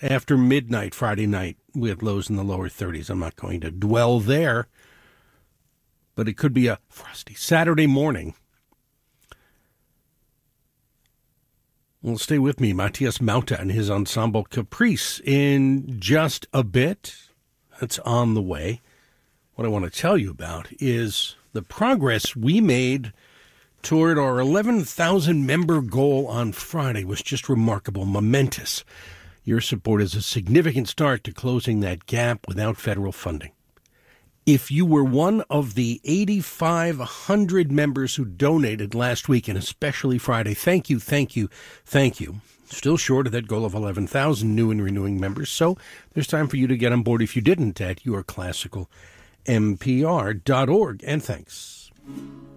after midnight Friday night. We had lows in the lower 30s. I'm not going to dwell there, but it could be a frosty Saturday morning. Well, stay with me. Matias Mauta and his ensemble Caprice in just a bit. That's on the way. What I want to tell you about is the progress we made toward our 11,000 member goal on Friday was just remarkable, momentous. Your support is a significant start to closing that gap without federal funding. If you were one of the 8,500 members who donated last week, and especially Friday, thank you, thank you, thank you. Still short of that goal of 11,000 new and renewing members, so there's time for you to get on board if you didn't at yourclassicalmpr.org. And thanks.